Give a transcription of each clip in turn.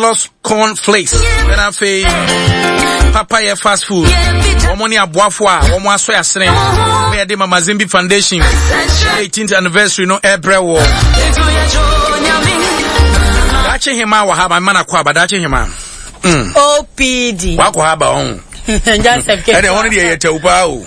Lost corn flakes. Then I say papaya fast food. Omoni abuafo a omo aso ya sene. Me de Mama Zimbi Foundation 18th anniversary no April. Dache hima wa haba mana kwa ba dache hima. OPD. Wa kwa haba on. And only a tauba.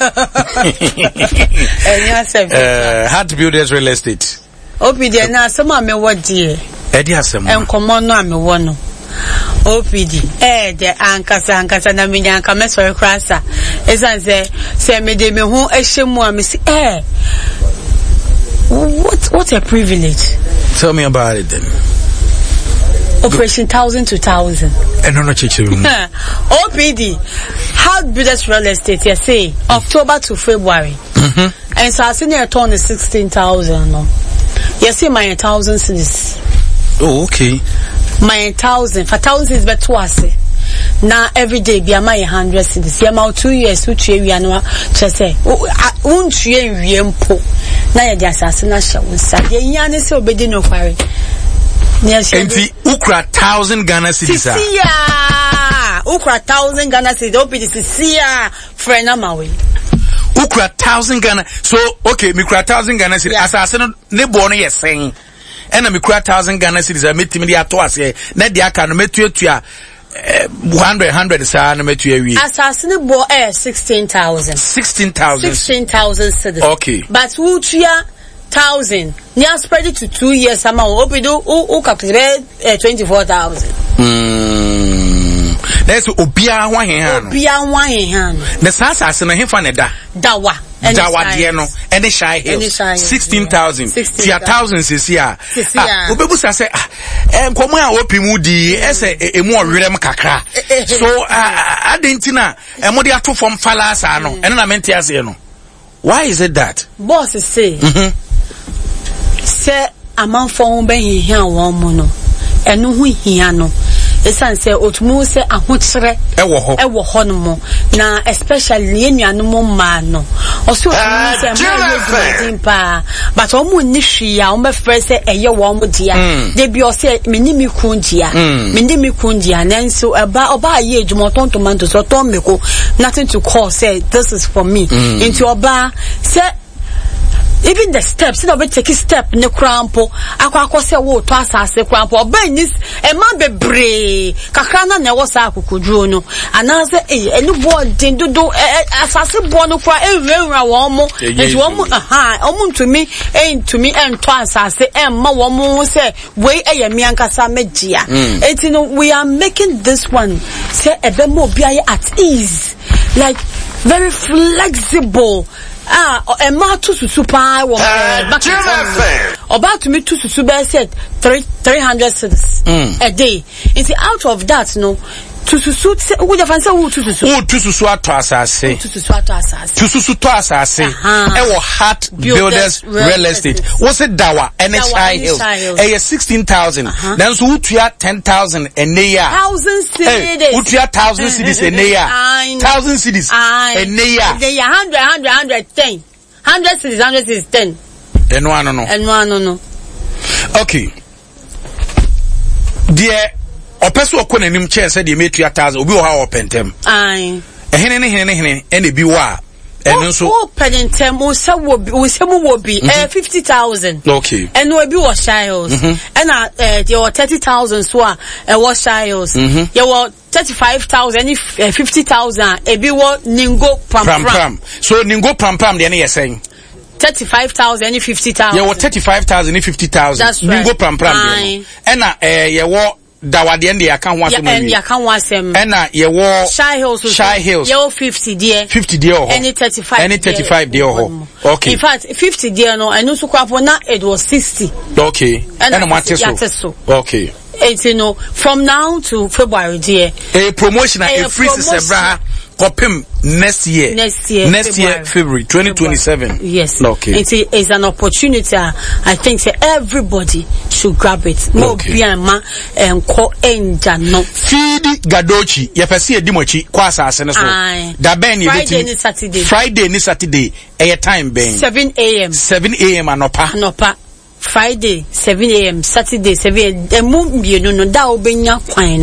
Heart Builders Real Estate. OPD na some me what dear. Eddie has some. And come on, no, me one. OPD. The ankasa na me yanka me so krasa. Esan say me de me hu ehemu am say what a privilege. Tell me about it then. Operation 1,000 to 1,000. No chichi. OPD. Heart Builders Real Estate. You say October to February. And so I see near turn is 16,000. No. You see my 1,000 cities. Oh, okay. My 1,000 for 1,000 is better to say. Now every day be my 100 cities. You am 2 years which we are no just say. Won't you rempo? Now you just asana show. Say you yan say obedi no kware. Enti ukra 1,000 Ghana cedis. Sisia. Ukra 1,000 Ghana cedis. Opidi sisia frena mawe. Ukra 1,000 Ghana. So okay, me kra 1,000 Ghana cedis. Asase no ne bo no yesen. Ena me kra 1,000 Ghana cedis metimi de ato ase. Na de aka no metuatua 100 sa no metua wi. Asase ne bo 16,000. 16,000 cedis. Okay. But who tua 1,000. Now spread it to 2 years. Some opido who calculate 24,000. That's obia one hand. Obia one hand. The sasa na hefa ne da. Dawa. Dawa die no. Any shy hills. 16,000. 1,000 sisia. Obebu sa say komo a opi mu di ese emu owerem kakra. So adentina emo de ato from falasa no. Eno na mente ase no. Why is it that? Boss say. Say amanfo be hihan won mu no enu hu hihan no esan say otumu say ahokyere ewo ho no mo na especially enuanom ma no oso otumu say ma pa but omu ni hwia o me frɛ say eye wo mo dia de bi o say menimi kundia nanso oba ye adwuma tontomanto so ton meko nothing to call say this is for me into oba say even the steps, you know, we take a step in the crampo. Aqua say, wo to asase crampo. Benis, a man be brave. Kakrana ne was a kukujuno. And I say, no boy didn't do assassin born for a very warm. It's one to me, ain't to me, and twice I say, and my woman say, way a mianka samegia. It's you know, we are making this one say a bit more at ease, like very flexible. A ma to super back about to me to super said 300 cedis a day. It's out of that no to suit would have answered who to suit to asase ewo Heart Builders Real Estate was it dawa NHI Hills 16,000 then so utua 10,000 a year 1,000 cedis utua 1,000 cedis a year 1,000 cedis a year 110 100 cedis 10 and one no okay dear opeso okona nim chair said you made 2,000 obi o ha opentem ai ehene ene bi wa eno so opentem o se wo bi 50,000 okay eno obi wo shiles and there 30,000 so e wo shiles you wo 35,000 if 50,000 e bi wo ningo pram so ningo pram de na ye saying 35,000 and 50,000 yeah, 35,000 and 50,000 ningo pram de na ye wo dawade ende ya kan waso no and ya kan wasem na ye wo Shy Hills ye wo 50 there ho any 35 there ho okay in fact 50 there no enu so kwapo na it was 60 okay and what so okay it's you know from now to February there a promotion a free sebra kopim next year February 2027 yes okay it is an opportunity I think say everybody should grab it no biama enko enja no feed gadochi ye pese edimochi kwa asase ne so da ben ye Friday ni Saturday e time ben 7 a.m. anopa Friday 7 a.m. Saturday 7 a.m. Emu bienu no da obenya kwan